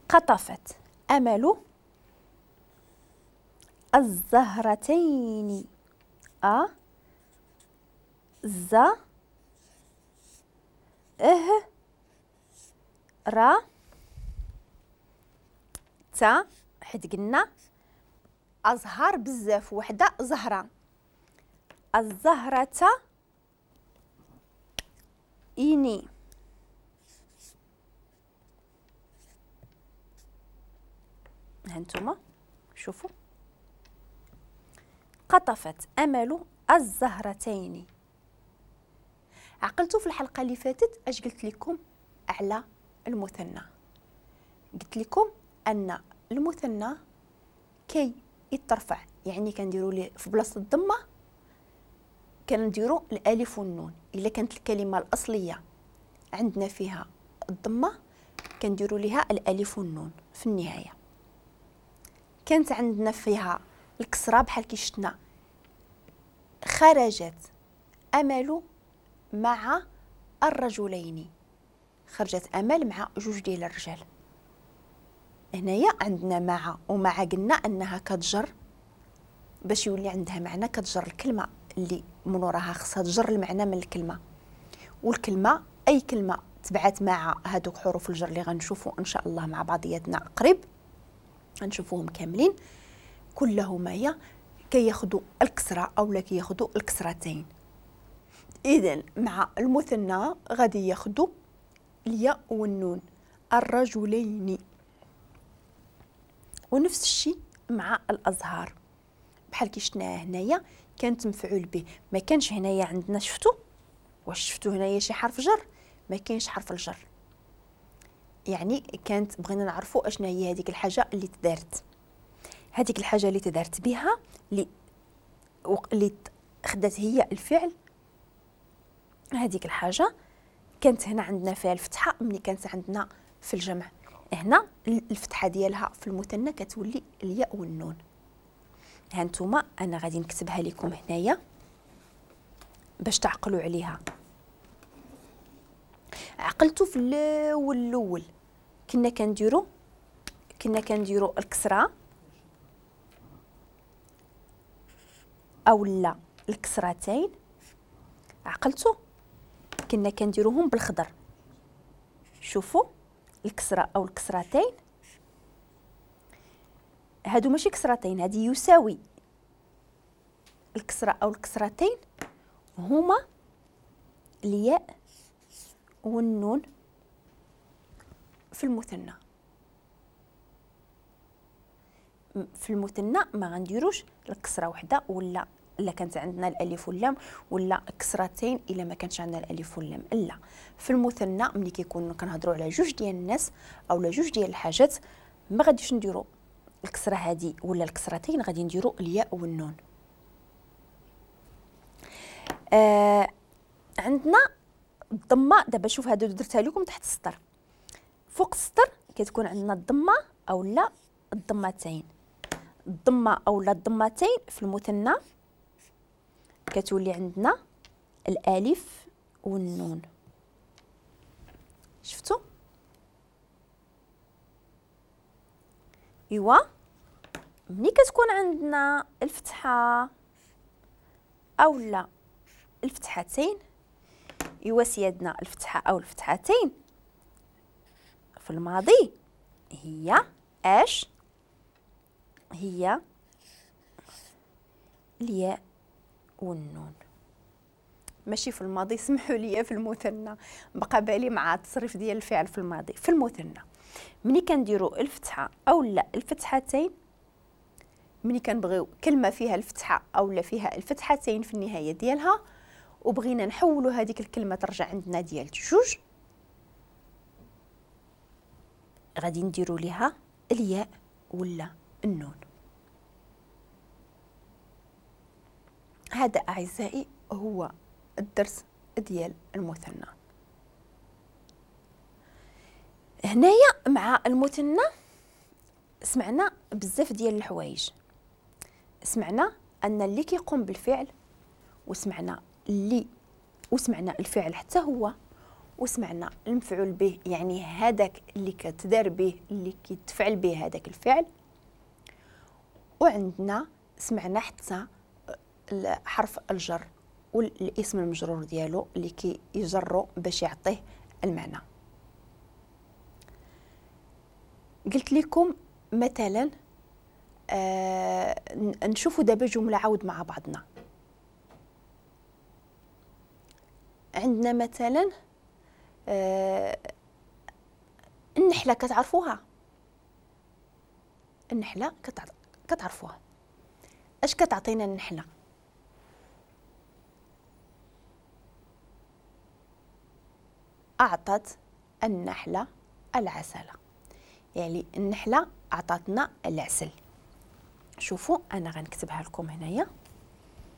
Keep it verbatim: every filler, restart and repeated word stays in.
قطفت أمل الزهرتين. أ ز إه را تا، حيت قلنا أزهار بزاف، وحدة زهرة. الزهرة إني. هانتوما شوفوا، قطفت أمل الزهرتين. عقلتوا في الحلقة اللي فاتت اش قلت لكم على المثنى؟ قلت لكم أن المثنى كي يترفع يعني كنديروا ليه في بلاصة الضمة كنديروا الألف والنون. إلا كانت الكلمة الأصلية عندنا فيها الضمة كنديروا ليها الألف والنون في النهاية. كانت عندنا فيها الكسرة بحال كي شفنا، خرجت أمل مع الرجلين. خرجت أمل مع جوج ديال الرجال. هنايا عندنا مع، ومع قلنا أنها كتجر باش يولي عندها معنى، كتجر الكلمة اللي من وراها خصها تجر المعنى من الكلمة. والكلمة أي كلمة تبعت مع هادوك حروف الجر اللي غنشوفوا إن شاء الله مع بعضياتنا قريب، غنشوفوهم كاملين، كلهما هي كياخذوا الكسرة أو كياخذوا الكسرتين. إذن مع المثنى غادي ياخذوا الياء والنون، الرجلين. ونفس الشيء مع الأزهار بحال كي شفناها هنايا، كانت مفعول به. ما كانش هنايا عندنا، شفتوا واش شفتوا هنايا شي حرف جر؟ ما كاينش حرف الجر. يعني كانت بغينا نعرفوا اشنا هي هذيك الحاجه اللي تدارت. هذيك الحاجه اللي تدارت بها اللي اللي خدات هي الفعل، هذيك الحاجه كانت هنا عندنا فيها الفتحه. ملي كانت عندنا في الجمع هنا الفتحه ديالها في المثنى كتولي الياء والنون. هانتوما انا غادي نكتبها لكم هنايا باش تعقلوا عليها. عقلتوا في الاول الاول كنا كنديروا كنا كنديروا الكسره او لا الكسرتين. عقلتوا كنا كنديروهم بالخضر. شوفوا الكسره او الكسرتين، هادو ماشي كسرتين، هذه يساوي الكسره او الكسرتين هما الياء والنون في المثنى. في المثنى ما غنديروش الكسره وحده، ولا الا كانت عندنا الالف واللام، ولا كسرتين الا ما كانش عندنا الالف واللام. لا، في المثنى ملي كيكون كنهضروا على جوج ديال الناس او لا جوج ديال الحاجات ما غاديش نديروا الكسره هذه ولا الكسرتين، غادي نديروا الياء والنون. آه عندنا الضمه دابا. شوف هادو درتها لكم تحت السطر. فوق السطر كتكون عندنا الضمه او لا الضمتين. الضمه او لا الضمتين في المثنى كتولي عندنا الالف والنون. شفتوا؟ ايوا ملي كتكون عندنا الفتحه او لا الفتحتين، ايوا سيادنا الفتحه او الفتحتين في الماضي هي اش؟ هي الياء والنون. ماشي في الماضي، سمحوا لي، في المثنى. بقى بالي مع التصريف ديال الفعل في الماضي. في المثنى ملي كنديروا الفتحه او لا الفتحتين، ملي كنبغيو كلمه فيها الفتحه او لا فيها الفتحتين في النهايه ديالها وبغينا نحولوا هذيك الكلمه ترجع عندنا ديال جوج، غادي نديروا ليها الياء ولا النون. هذا اعزائي هو الدرس ديال المثنى. هنايا مع المثنى سمعنا بزاف ديال الحوايج. سمعنا ان اللي كيقوم بالفعل، وسمعنا اللي وسمعنا الفعل حتى هو، وسمعنا المفعول به يعني هذاك اللي كتدار به، اللي كيتفعل به هذاك الفعل. وعندنا سمعنا حتى حرف الجر والاسم المجرور ديالو اللي كيجرو باش يعطيه المعنى. قلت لكم مثلا آه نشوفوا دابا جمله عاود مع بعضنا. عندنا مثلا آه النحله، كتعرفوها النحله كتعرفوها. اش كتعطينا النحله؟ اعطت النحله العسل، يعني النحله اعطتنا العسل. شوفوا انا غنكتبها لكم هنايا.